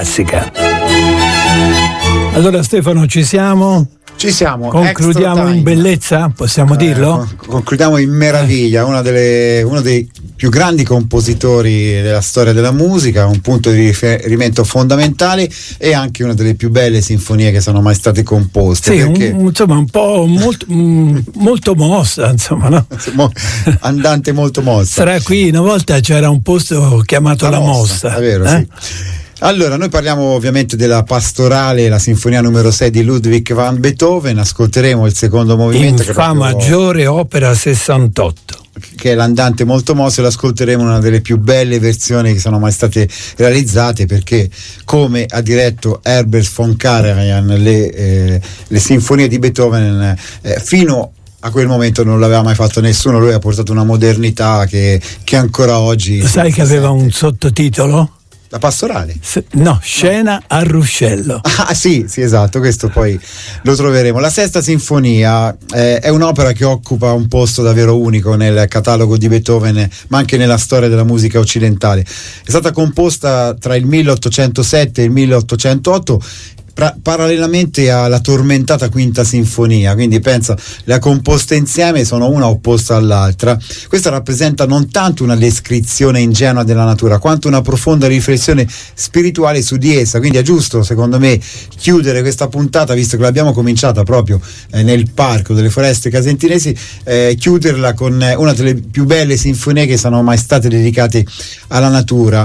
classica. Allora Stefano, ci siamo? Ci siamo. Concludiamo in bellezza, possiamo dirlo? Concludiamo in meraviglia, uno dei più grandi compositori della storia della musica, un punto di riferimento fondamentale e anche una delle più belle sinfonie che sono mai state composte. Sì, perché insomma un po' molto mossa, insomma, no? Andante molto mossa. Sarà qui, una volta c'era un posto chiamato La Mossa. È vero, sì. Allora, noi parliamo ovviamente della Pastorale, la sinfonia numero 6 di Ludwig van Beethoven. Ascolteremo il secondo movimento, in Fa maggiore, opera 68, che è l'andante molto mosso, e l'ascolteremo in una delle più belle versioni che sono mai state realizzate, perché come ha diretto Herbert von Karajan le sinfonie di Beethoven fino a quel momento non l'aveva mai fatto nessuno. Lui ha portato una modernità che ancora oggi sai che aveva un sottotitolo? La Pastorale? No, Scena a Ruscello. Ah sì, esatto, questo poi lo troveremo. La sesta sinfonia è un'opera che occupa un posto davvero unico nel catalogo di Beethoven, ma anche nella storia della musica occidentale. È stata composta tra il 1807 e il 1808, parallelamente alla tormentata quinta sinfonia, quindi pensa, le ha composte insieme, sono una opposta all'altra. Questa rappresenta non tanto una descrizione ingenua della natura quanto una profonda riflessione spirituale su di essa, quindi è giusto secondo me chiudere questa puntata, visto che l'abbiamo cominciata proprio nel parco delle foreste casentinesi, chiuderla con una delle più belle sinfonie che sono mai state dedicate alla natura.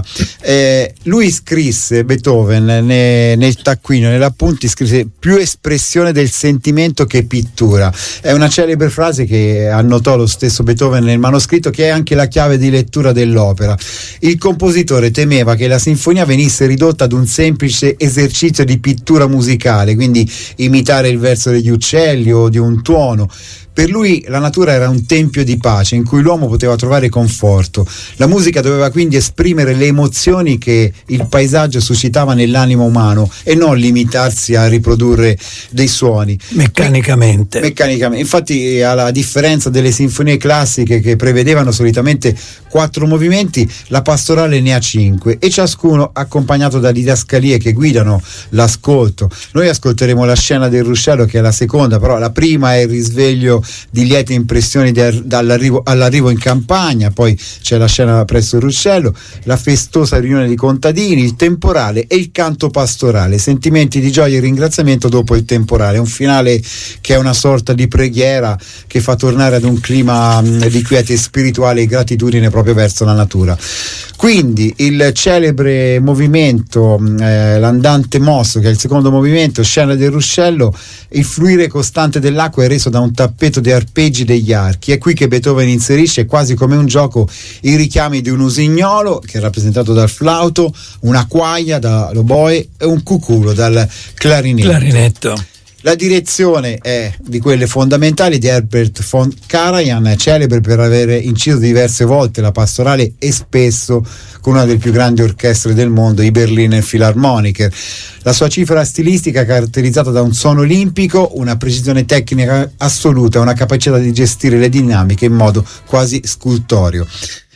Lui scrisse, Beethoven, nel taccuino, nell'appunti scrisse: più espressione del sentimento che pittura. È una celebre frase che annotò lo stesso Beethoven nel manoscritto, che è anche la chiave di lettura dell'opera. Il compositore temeva che la sinfonia venisse ridotta ad un semplice esercizio di pittura musicale, quindi imitare il verso degli uccelli o di un tuono. Per lui la natura era un tempio di pace in cui l'uomo poteva trovare conforto. La musica doveva quindi esprimere le emozioni che il paesaggio suscitava nell'animo umano e non limitarsi a riprodurre dei suoni meccanicamente. Infatti, alla differenza delle sinfonie classiche che prevedevano solitamente 4 movimenti, la Pastorale ne ha 5, e ciascuno accompagnato da didascalie che guidano l'ascolto. Noi ascolteremo la Scena del Ruscello, che è la seconda, però la prima è il risveglio di liete impressioni all'arrivo in campagna, poi c'è la scena presso il ruscello, la festosa riunione di contadini, il temporale e il canto pastorale, sentimenti di gioia e ringraziamento dopo il temporale, un finale che è una sorta di preghiera che fa tornare ad un clima di quiete spirituale e gratitudine proprio verso la natura. Quindi il celebre movimento, l'andante mosso, che è il secondo movimento, Scena del Ruscello, il fluire costante dell'acqua è reso da un tappeto di arpeggi degli archi. È qui che Beethoven inserisce, quasi come un gioco, i richiami di un usignolo, che è rappresentato dal flauto, una quaglia dall'oboe e un cuculo dal clarinetto. La direzione è di quelle fondamentali di Herbert von Karajan, celebre per aver inciso diverse volte la Pastorale e spesso con una delle più grandi orchestre del mondo, i Berliner Philharmoniker. La sua cifra stilistica è caratterizzata da un suono olimpico, una precisione tecnica assoluta, una capacità di gestire le dinamiche in modo quasi scultoreo.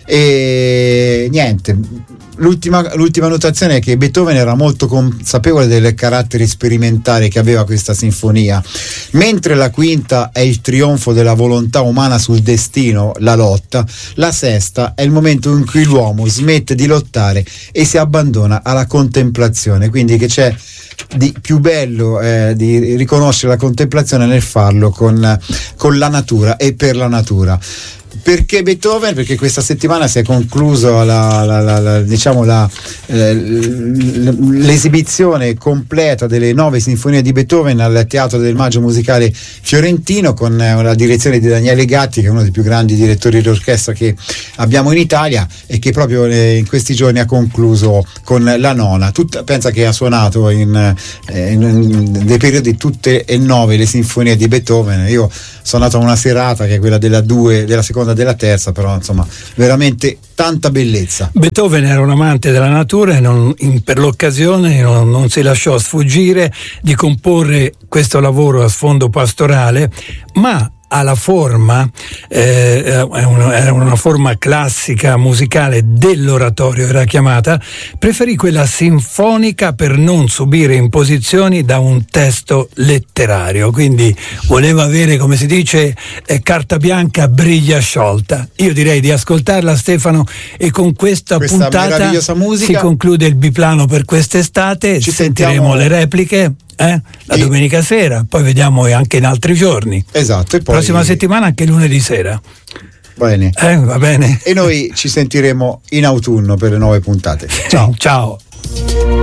E niente, l'ultima notazione è che Beethoven era molto consapevole del carattere sperimentale che aveva questa sinfonia. Mentre la quinta è il trionfo della volontà umana sul destino, la lotta, la sesta è il momento in cui l'uomo smette di lottare e si abbandona alla contemplazione, quindi che c'è di più bello di riconoscere la contemplazione nel farlo con la natura e per la natura. Perché Beethoven? Perché questa settimana si è concluso l'esibizione completa delle 9 sinfonie di Beethoven al Teatro del Maggio Musicale Fiorentino, con la direzione di Daniele Gatti, che è uno dei più grandi direttori d'orchestra che abbiamo in Italia e che proprio in questi giorni ha concluso con la nona. Pensa che ha suonato in dei periodi tutte e 9 le sinfonie di Beethoven. Io sono andato a una serata che è quella della seconda e della terza, però insomma veramente tanta bellezza. Beethoven era un amante della natura e per l'occasione non si lasciò sfuggire di comporre questo lavoro a sfondo pastorale, ma alla forma, era una forma classica musicale dell'oratorio, era chiamata, preferì quella sinfonica per non subire imposizioni da un testo letterario, quindi voleva avere, come si dice, carta bianca, briglia sciolta. Io direi di ascoltarla, Stefano, e con questa puntata meravigliosa musica si conclude il biplano per quest'estate. Ci sentiremo le repliche la domenica sera, poi vediamo anche in altri giorni. Esatto, e poi prossima settimana anche lunedì sera. Bene. Va bene. E noi ci sentiremo in autunno per le nuove puntate. Ciao.